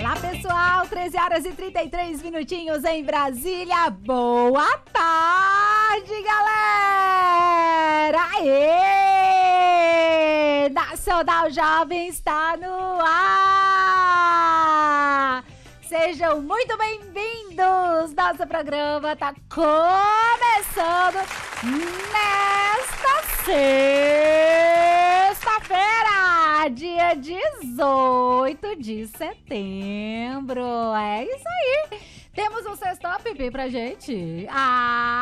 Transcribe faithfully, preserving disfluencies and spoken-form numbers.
Olá, pessoal, treze horas e trinta e três minutinhos em Brasília. Boa tarde, galera! Aê! Nacional Jovem está no ar! Sejam muito bem-vindos! Nosso programa está começando nesta sexta-feira, dia dezoito de setembro. É isso aí! Temos um sextou, Pipi, pra gente? Ah!